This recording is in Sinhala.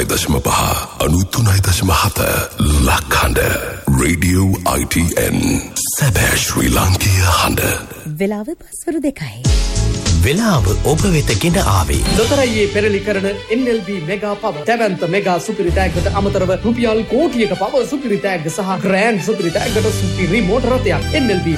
93.5 93.7 ලක්හඬ Radio ITN සැබෑ ශ්‍රී ලාංකීය හඬ. වෙලාව පස්වරු 2යි. වෙලාව ඔබ වෙත ගෙන ආවේ ලොතරැයියේ පෙරලි කරන NLB මෙගා පව දැවැන්ත මෙගා සුපිරි තෑග්ගට අමතරව රුපියල් කෝටියක පව සුපිරි තෑග්ග සහ ග්‍රෑන්ඩ් සුපිරි තෑග්ගට සුපිරි මෝටර රථයක් NLB